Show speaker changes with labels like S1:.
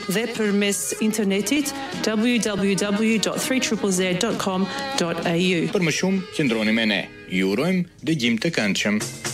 S1: dhe përmes internetit www.3ZZZ.com.au.
S2: Për më shumë, qëndroni me ne. Ju urojmë dëgjim të këndshëm.